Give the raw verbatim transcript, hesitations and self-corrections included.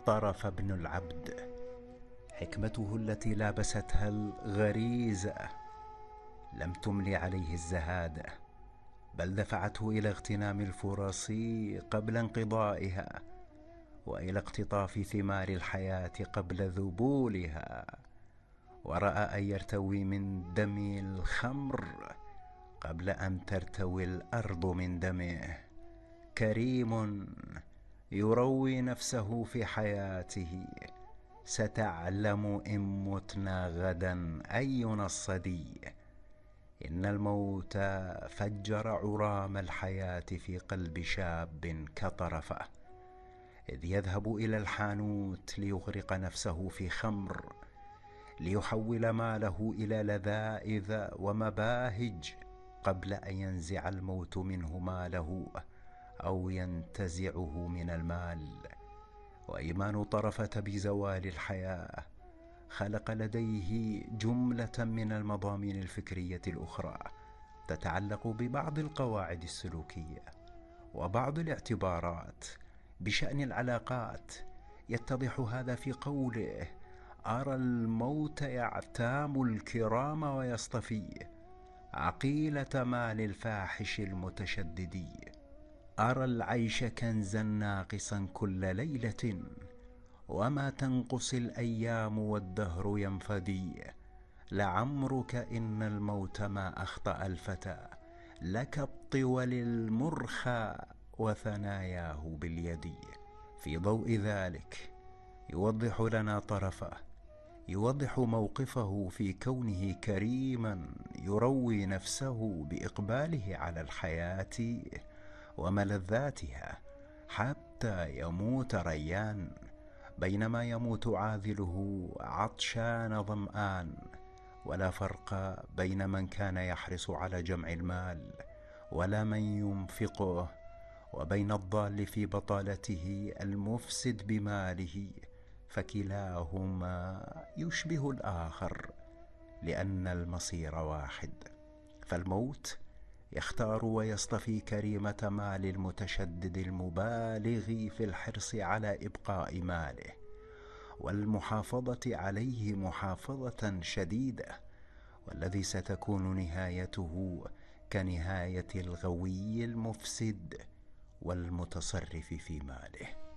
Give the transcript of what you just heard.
طرف ابن العبد، حكمته التي لابستها الغريزة لم تمل عليه الزهادة، بل دفعته إلى اغتنام الفرص قبل انقضائها، وإلى اقتطاف ثمار الحياة قبل ذبولها. ورأى أن يرتوي من دم الخمر قبل أن ترتوي الأرض من دمه. كريم يروي نفسه في حياته، ستعلم إن متنا غدا أينا الصدي. إن الموت فجر عرام الحياة في قلب شاب كطرفه، إذ يذهب إلى الحانوت ليغرق نفسه في خمر، ليحول ماله إلى لذائذ ومباهج قبل أن ينزع الموت منه ماله أو ينتزعه من المال. وإيمان طرفة بزوال الحياة خلق لديه جملة من المضامين الفكرية الأخرى تتعلق ببعض القواعد السلوكية وبعض الاعتبارات بشأن العلاقات. يتضح هذا في قوله: أرى الموت يعتام الكرام ويصطفي، عقيلة مال الفاحش المتشدد. أرى العيش كنزا ناقصا كل ليلة، وما تنقص الأيام والدهر ينفدي. لعمرك إن الموت ما أخطأ الفتى، لك الطول المرخى وثناياه باليد. في ضوء ذلك يوضح لنا طرفه، يوضح موقفه في كونه كريما يروي نفسه بإقباله على الحياة وملذاتها حتى يموت ريان، بينما يموت عاذله عطشان ظمآن. ولا فرق بين من كان يحرص على جمع المال ولا من ينفقه، وبين الضال في بطالته المفسد بماله، فكلاهما يشبه الآخر لأن المصير واحد. فالموت يختار ويصطفي كريمة مال المتشدد المبالغ في الحرص على إبقاء ماله والمحافظة عليه محافظة شديدة، والذي ستكون نهايته كنهاية الغوي المفسد والمتصرف في ماله.